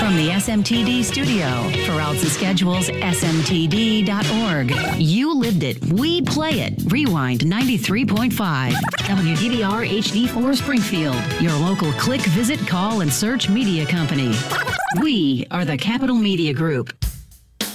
From the SMTD studio, for Outs and Schedules, smtd.org. You lived it. We play it. Rewind 93.5. WDBR HD4 Springfield. Your local click, visit, call, and search media company. We are the Capital Media Group.